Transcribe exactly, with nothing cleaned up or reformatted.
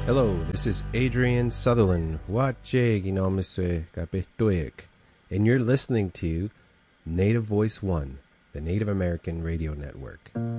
Hello, this is Adrian Sutherland, Wacheg Inomiswe Kapestoic, and you're listening to Native Voice One, the Native American Radio Network.